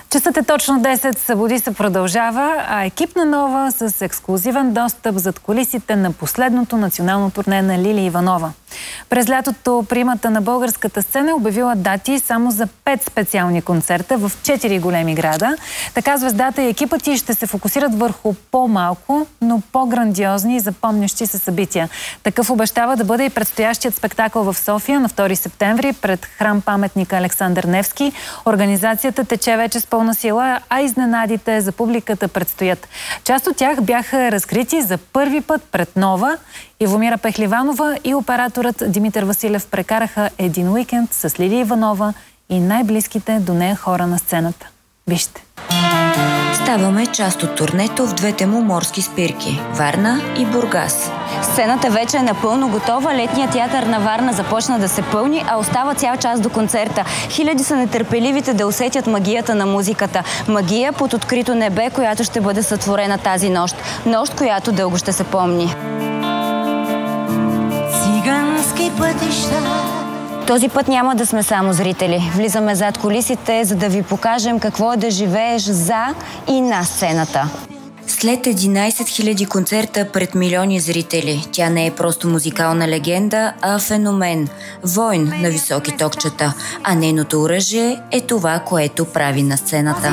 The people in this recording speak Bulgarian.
Часът е точно 10, Събуди се продължава, а екип на Нова с ексклузивен достъп зад кулисите на последното национално турне на Лили Иванова. През лятото примата на българската сцена е обявила дати само за 5 специални концерта в 4 големи града. Така звездата и екипът ѝ ще се фокусират върху по-малко, но по-грандиозни и запомнящи се събития. Такъв обещава да бъде и предстоящият спектакъл в София на 2 септември пред храм-паметника Александър Невски. Организацията тече вече с пълна сила, а изненадите за публиката предстоят. Част от тях бяха разкрити за първи път пред Нова. Ивомира Пехливанова и операторът Димитър Василев прекараха един уикенд с Лили Иванова и най-близките до нея хора на сцената. Вижте! Ставаме част от турнето в двете му морски спирки – Варна и Бургас. Сцената вече е напълно готова. Летният театър на Варна започна да се пълни, а остава цял час до концерта. Хиляди са нетърпеливите да усетят магията на музиката. Магия под открито небе, която ще бъде сътворена тази нощ. Нощ, която дълго ще се помни. Цигански пътища. Този път няма да сме само зрители. Влизаме зад кулисите, за да ви покажем какво е да живееш за и на сцената. След 11 000 концерта пред милиони зрители, тя не е просто музикална легенда, а феномен, войн на високи токчета, а нейното оръжие е това, което прави на сцената.